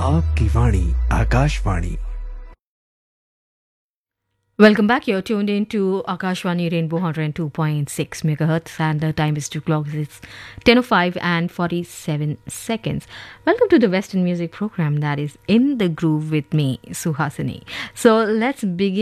आपकी वाणी Akashvani. Welcome back. You're tuned in to Akashwani Rainbow 102.6 megahertz, and the time is 2 o'clock. It's 10:05 and 47 seconds. Welcome to the Western music program that is In the Groove with me, Suhasini. So let's begin.